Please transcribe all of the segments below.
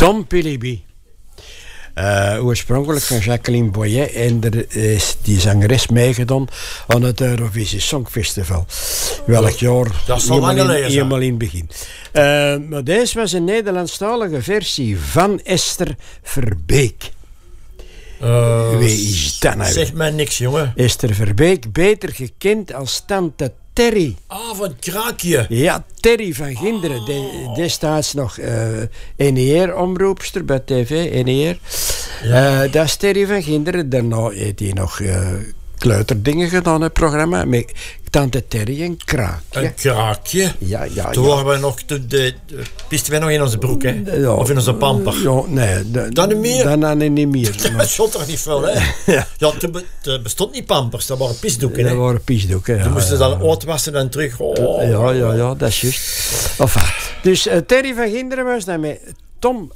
Tom Pilibi. Oorspronkelijk van Jacqueline Boyer. En er is die zangeres meegedaan aan het Eurovisie Songfestival. Welk jaar? Dat is al lang geleden. Helemaal in het begin. Maar deze was een Nederlandstalige versie van Esther Verbeek. Wie is dat nou? Zegt mij niks, jongen. Esther Verbeek, beter gekend als Tante Terry. Van Kraakje. Ja, Terry van Ginderen. Destijds nog NER-omroepster bij TV, NER. Ja. Dat is Terry van Ginderen. Daarna heeft hij nog kleuterdingen gedaan, het programma. Met Tante Terry en Kraakje. Een Kraakje? Ja. Toen waren wij nog... Pisten wij nog in onze broek, hè? Ja, of in onze pamper? Ja, nee. Dan niet meer? Dan niet meer. Dat shot toch niet veel, hè? Ja, toen bestond niet pampers. Dat waren pisdoeken, hè? Dat waren pisdoeken, ja. Toen moesten ze dan uitwassen en terug. Ja, dat is juist. Enfin, dus Terry van Ginderen was daarmee Tom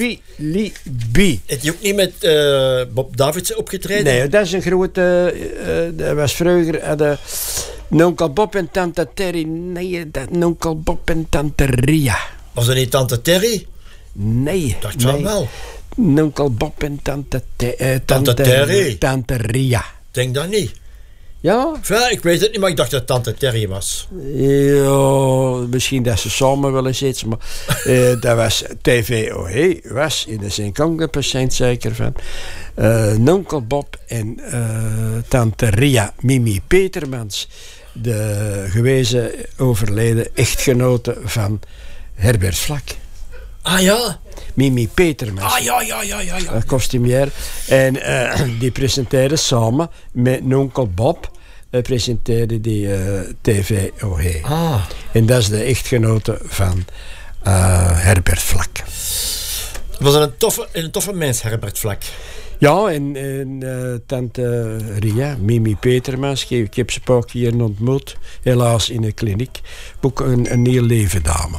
Pilibi. Heb je ook niet met Bob Davidsen opgetreden? Nee, dat is een grote... dat was vroeger... Nonkel Bob en Tante Terry. Nee, dat Nonkel Bob en Tante Ria. Was dat niet Tante Terry? Nee. Dacht van wel. Nonkel Bob en Tante Terry. Tante Ria. Denk dat niet. Ja? Ja, ik weet het niet, maar ik dacht dat Tante Terry was. Ja, misschien dat ze samen wel eens iets, maar dat was TVOH, was in de Sint-Kangen-patiënt zeker van. Nonkel Bob en Tante Ria, Mimi Petermans, de gewezen overleden echtgenote van Herbert Vlak. Ah ja? Mimi Petermans. Ah ja. Kostumier. En die presenteerde samen met Nonkel Bob. Presenteerde die TVOH. Ah. En dat is de echtgenote van Herbert Vlak. Was er een toffe mens, Herbert Vlak? Ja, en tante Ria, Mimi Petermans, ik heb ze een paar keer ontmoet. Helaas in een kliniek. Ook een heel leven dame.